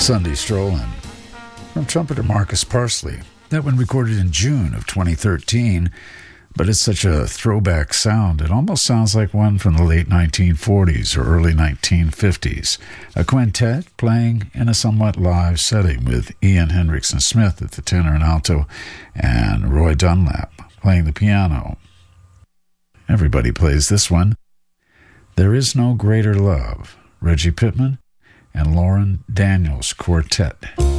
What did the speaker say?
Sunday Strollin' from trumpeter Marcus Parsley. That one recorded in June of 2013, but it's such a throwback sound. It almost sounds like one from the late 1940s or early 1950s. A quintet playing in a somewhat live setting with Ian Hendrickson Smith at the tenor and alto and Roy Dunlap playing the piano. Everybody plays this one. There Is No Greater Love, Reggie Pittman and Lauren Daniels Quartet.